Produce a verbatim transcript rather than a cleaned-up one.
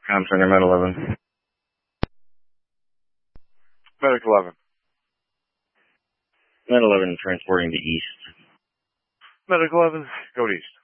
Com Center, Med eleven. Medic eleven. Med eleven transporting to East. Medic eleven, go to East.